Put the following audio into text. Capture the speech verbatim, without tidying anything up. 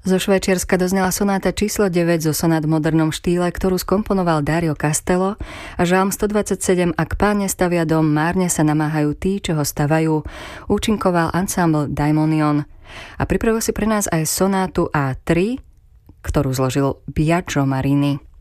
Zo Švajčiarska doznela sonáta číslo deväť zo sonát v modernom štýle, ktorú skomponoval Dario Castello, a žalm stodvadsaťsedem Ak Pán nestavia dom, márne sa namáhajú tí, čo ho stavajú, účinkoval ansámbl Daimonion. A pripravil si pre nás aj sonátu á tri, ktorú zložil Biagio Marini.